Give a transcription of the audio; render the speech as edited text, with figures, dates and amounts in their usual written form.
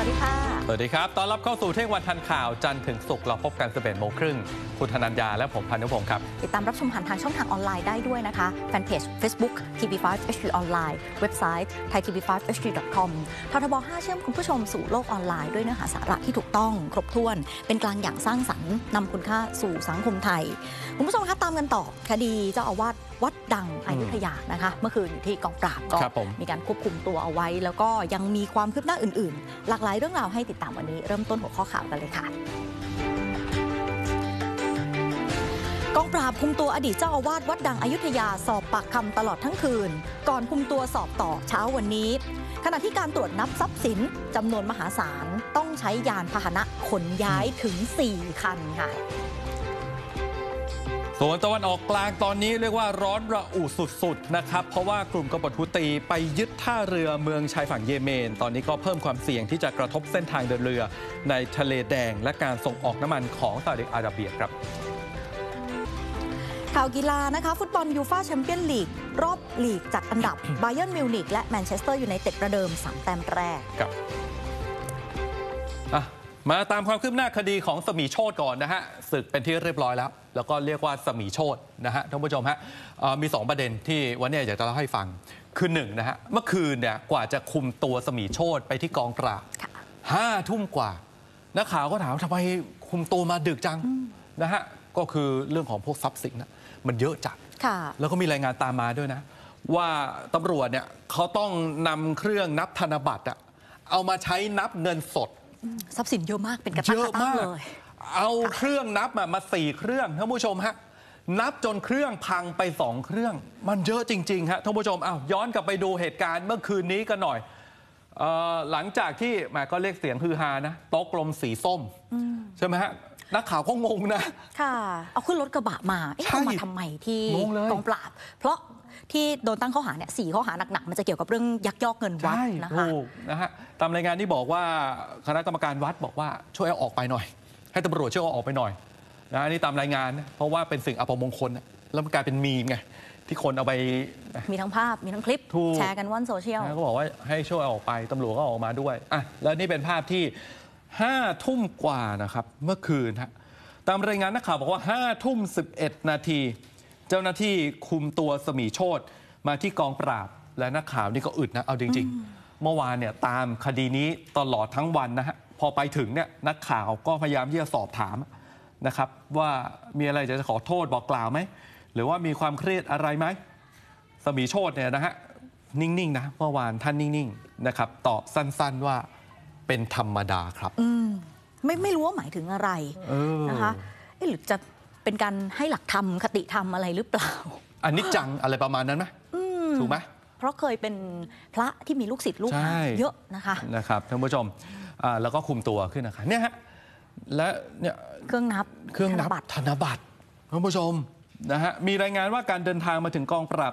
ดีค่ะสวัสดีครับต้อนรับเข้าสู่เที่ยงวันทันข่าวจันทร์ถึงศุกร์เราพบกัน 11:30 น.คุณธนัญญาและผมพานุพงศ์ครับติดตามรับชมผ่านทางช่องทางออนไลน์ได้ด้วยนะคะแฟนเพจ Facebook TV5 HD ออนไลน์เว็บไซต์ thaitv5hd.com ททบ5เชื่อมคุณผู้ชมสู่โลกออนไลน์ด้วยเนื้อหาสาระที่ถูกต้องครบถ้วนเป็นกลางอย่างสร้างสรรค์นำคุณค่าสู่สังคมไทยคุณผู้ชมคะตามกันต่อคดีเจ้าอาวาสวัดดังอยุธยานะคะเมื่อคืนอยู่ที่กองปราบก็มีการควบคุมตัวเอาไว้แล้วก็ยังมีความคืบหน้าอื่นๆหลากหลายเรื่องราวให้ติดตามวันนี้เริ่มต้นหัวข้อข่าวกันเลยค่ะกองปราบคุมตัวอดีตเจ้าอาวาสวัดดังอยุธยาสอบปากคำตลอดทั้งคืนก่อนคุมตัวสอบต่อเช้าวันนี้ขณะที่การตรวจนับทรัพย์สินจำนวนมหาศาลต้องใช้ยานพาหนะขนย้ายถึง4 คันค่ะส่วนตะวันออกกลางตอนนี้เรียกว่าร้อนระอุสุดๆนะครับเพราะว่ากลุ่มกบฏฮุตีไปยึดท่าเรือเมืองชายฝั่งเยเมนตอนนี้ก็เพิ่มความเสี่ยงที่จะกระทบเส้นทางเดินเรือในทะเลแดงและการส่งออกน้ำมันของซาอุดิอาระเบียครับข่าวกีฬานะคะฟุตบอลยูฟ่าแชมเปี้ยนลีกรอบลีกจัดอันดับบาเยิร์นมิวนิกและแมนเชสเตอร์ยูไนเต็ดประเดิม3 แต้มแรกครับมาตามความคืบหน้าคดีของสมีโชติก่อนนะฮะศึกเป็นที่เรียบร้อยแล้วก็เรียกว่าสมีโชตินะฮะท่านผู้ชมฮะมี2ประเด็นที่วันนี้อยากจะเล่าให้ฟังคือ1นะฮะเมื่อคืนเนี่ยกว่าจะคุมตัวสมีโชติไปที่กองปราบ5 ทุ่มกว่านักข่าวก็ถามทำไมคุมตัวมาดึกจังนะฮะก็คือเรื่องของพวกทรัพย์สินนะมันเยอะจัดแล้วก็มีรายงานตามมาด้วยนะว่าตำรวจเนี่ยเขาต้องนำเครื่องนับธนบัตรเอามาใช้นับเงินสดทรัพย์สินเยอะมากเป็นกระตักเลยเอาเครื่องนับมา4 เครื่องท่านผู้ชมฮะนับจนเครื่องพังไป2 เครื่องมันเยอะจริงๆฮะท่านผู้ชมย้อนกลับไปดูเหตุการณ์เมื่อคืนนี้กันหน่อยหลังจากที่ก็เรียกเสียงฮือฮานะโต๊ะกลมสีส้มใช่ไหมฮะนักข่าวก็งงนะค่ะเอาขึ้นรถกระบะมาเอามาทำไมที่กองปราบเพราะที่โดนตั้งข้อหาเนี่ย4 ข้อหาหนักๆมันจะเกี่ยวกับเรื่องยักยอกเงินวัดนะคะนะฮะตามรายงานที่บอกว่าคณะกรรมการวัดบอกว่าช่วยเอาออกไปหน่อยให้ตำรวจช่วยเอาออกไปหน่อยนะนี่ตามรายงานเพราะว่าเป็นสิ่งอัปมงคลแล้วมันกลายเป็นมีมไงที่คนเอาไปมีทั้งภาพมีทั้งคลิปแชร์กันว่อนโซเชียลก็บอกว่าให้ช่วยเอาออกไปตำรวจก็ออกมาด้วยแล้วนี่เป็นภาพที่5 ทุ่มกว่านะครับเมื่อคืนฮะตามรายงานนักข่าวบอกว่า5 ทุ่ม 11 นาทีเจ้าหน้าที่คุมตัวสมีโชติมาที่กองปราบและนักข่าวนี่ก็อึดนะเอาจริงๆเมื่อวานเนี่ยตามคดีนี้ตลอดทั้งวันนะฮะพอไปถึงเนี่ยนักข่าวก็พยายามที่จะสอบถามนะครับว่ามีอะไรจะขอโทษบอกกล่าวไหมหรือว่ามีความเครียดอะไรไหมสมีโชติเนี่ยนะฮะนิ่งๆนะเมื่อวานท่านนิ่งๆนะครับตอบสั้นๆว่าเป็นธรรมดาครับไม่รู้ว่าหมายถึงอะไรนะคะหรือจะเป็นการให้หลักธรรมคติธรรมอะไรหรือเปล่าอันนี้จังอะไรประมาณนั้นไหมถูกไหมเพราะเคยเป็นพระที่มีลูกศิษย์ลูกหาเยอะนะคะท่านผู้ชมแล้วก็คุมตัวขึ้นนะคะเนี่ยฮะและเนี่ยเครื่องนับธนบัตรท่านผู้ชมนะฮะมีรายงานว่าการเดินทางมาถึงกองปราบ